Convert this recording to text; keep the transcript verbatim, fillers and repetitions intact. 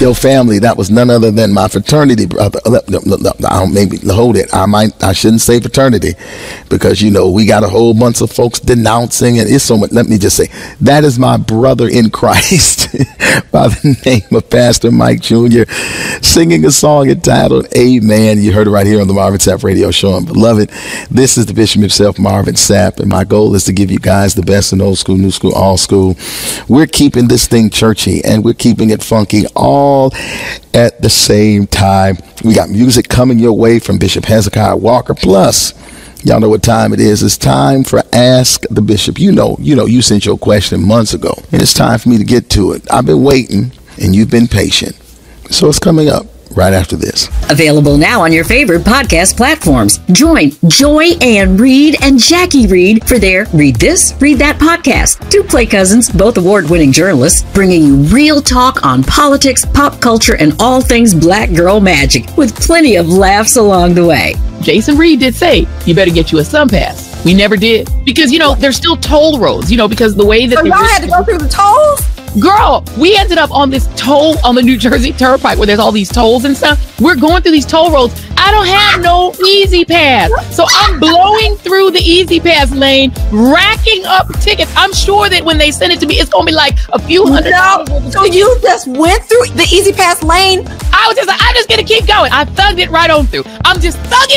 Yo, family, that was none other than my fraternity brother. Uh, no, no, no, I don't, maybe hold it. I might, I shouldn't say fraternity, because you know we got a whole bunch of folks denouncing, and it's so much. Let me just say that is my brother in Christ by the name of Pastor Mike Junior, singing a song entitled "Amen." You heard it right here on the Marvin Sapp Radio Show. And beloved, this is the Bishop himself, Marvin Sapp, and my goal is to give you guys the best in old school, new school, all school. We're keeping this thing churchy and we're keeping it funky all at the same time. We got music coming your way from Bishop Hezekiah Walker. Plus, y'all know what time it is. It's time for Ask the Bishop. You know, you know, you sent your question months ago, and it's time for me to get to it. I've been waiting, and you've been patient. So it's coming up right after this. Available now on your favorite podcast platforms. Join Joy Ann Reid and Jackie Reid for their Read This, Read That podcast. Two play cousins, both award-winning journalists, bringing you real talk on politics, pop culture, and all things black girl magic, with plenty of laughs along the way. Jason Reed did say, you better get you a SunPass. We never did. Because, you know, there's still toll roads, you know, because the way that... So y'all had to go through the tolls? Girl, we ended up on this toll on the New Jersey Turnpike where there's all these tolls and stuff. We're going through these toll roads. I don't have no Easy Pass. So I'm blowing through the Easy Pass lane, racking up tickets. I'm sure that when they send it to me, it's going to be like a few hundred no. dollars. So you just went through the Easy Pass lane? I was just like, I'm just going to keep going. I thugged it right on through. I'm just thugging